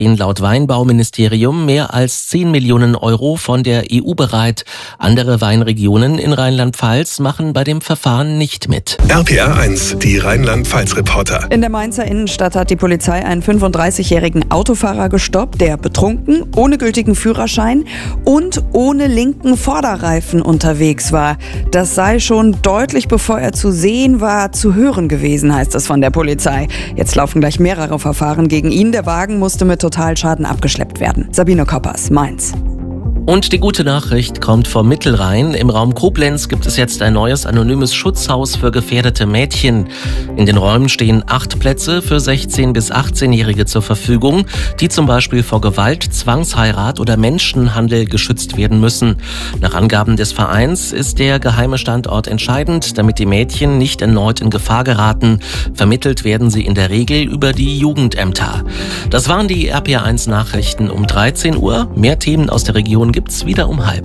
stehen laut Weinbauministerium mehr als 10 Millionen Euro von der EU bereit. Andere Weinregionen in Rheinland-Pfalz machen bei dem Verfahren nicht mit. RPR 1, die Rheinland-Pfalz-Reporter. In der Mainzer Innenstadt hat die Polizei einen 35-jährigen Autofahrer gestoppt, der betrunken, ohne gültigen Führerschein und ohne linken Vorderreifen unterwegs war. Das sei schon deutlich bevor er zu sehen war, zu hören gewesen, heißt es von der Polizei. Jetzt laufen gleich mehrere Verfahren gegen ihn. Der Wagen musste mit Totalschaden abgeschleppt werden. Sabine Koppers, Mainz. Und die gute Nachricht kommt vom Mittelrhein. Im Raum Koblenz gibt es jetzt ein neues anonymes Schutzhaus für gefährdete Mädchen. In den Räumen stehen 8 Plätze für 16- bis 18-Jährige zur Verfügung, die zum Beispiel vor Gewalt, Zwangsheirat oder Menschenhandel geschützt werden müssen. Nach Angaben des Vereins ist der geheime Standort entscheidend, damit die Mädchen nicht erneut in Gefahr geraten. Vermittelt werden sie in der Regel über die Jugendämter. Das waren die RPR 1 Nachrichten um 13 Uhr. Mehr Themen aus der Region gibt's wieder um 12:30.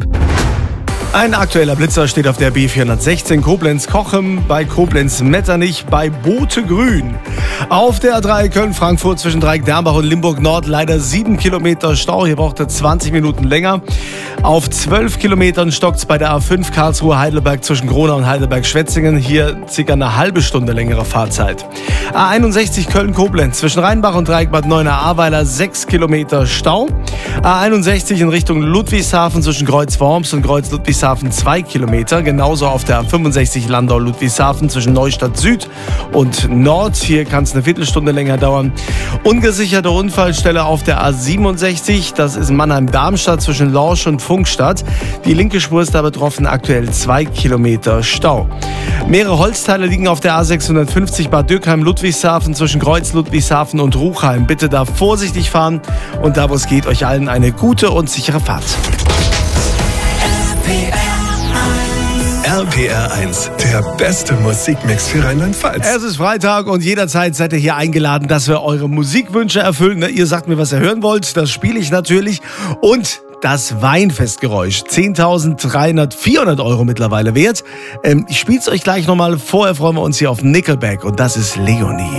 Ein aktueller Blitzer steht auf der B416 Koblenz-Kochem, bei Koblenz-Metternich, bei Bote-Grün. Auf der A3 Köln-Frankfurt zwischen Dreieck-Dernbach und Limburg-Nord leider 7 Kilometer Stau. Hier braucht er 20 Minuten länger. Auf 12 Kilometern stockt es bei der A5 Karlsruhe-Heidelberg zwischen Gronau und Heidelberg-Schwetzingen. Hier circa eine halbe Stunde längere Fahrzeit. A61 Köln-Koblenz zwischen Rheinbach und Dreieck-Bad Neuenahr-Ahrweiler 6 Kilometer Stau. A61 in Richtung Ludwigshafen zwischen Kreuz-Worms und Kreuz-Ludwigshafen 2 Kilometer. Genauso auf der A65 Landau-Ludwigshafen zwischen Neustadt Süd und Nord. Hier kann es eine Viertelstunde länger dauern. Ungesicherte Unfallstelle auf der A67. Das ist Mannheim-Darmstadt zwischen Lorsch und Funkstadt. Die linke Spur ist da betroffen. Aktuell 2 Kilometer Stau. Mehrere Holzteile liegen auf der A650 Bad Dürkheim-Ludwigshafen zwischen Kreuz-Ludwigshafen und Ruchheim. Bitte da vorsichtig fahren und da, wo es geht, euch allen eine gute und sichere Fahrt. RPR 1, der beste Musikmix für Rheinland-Pfalz. Es ist Freitag und jederzeit seid ihr hier eingeladen, dass wir eure Musikwünsche erfüllen. Ihr sagt mir, was ihr hören wollt, das spiele ich natürlich. Und das Weinfestgeräusch, 400 Euro mittlerweile wert. Ich spiele es euch gleich nochmal. Vorher freuen wir uns hier auf Nickelback und das ist Leonie.